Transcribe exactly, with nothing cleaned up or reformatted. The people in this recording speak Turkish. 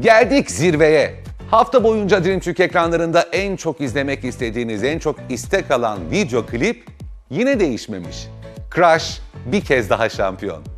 Geldik zirveye. Hafta boyunca Dream Türk ekranlarında en çok izlemek istediğiniz, en çok istek alan video klip yine değişmemiş. Crush bir kez daha şampiyon.